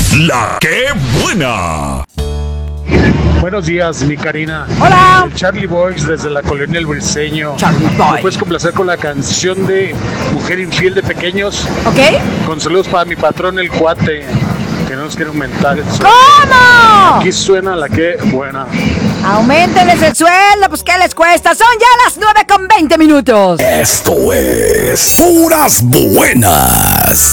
La que buena. Buenos días, mi Karina. Hola. Charlie Boys desde la colonia El Briseño. Charlie ¿Me Boy. puedes complacer con la canción de Mujer Infiel de Pequeños? ¿Ok? Con saludos para mi patrón, el cuate, que no nos quiere aumentar el sueldo. ¿Cómo? Aquí suena la que buena. Auméntenles el sueldo, pues ¿qué les cuesta? Son ya las 9:20. Esto es Puras Buenas.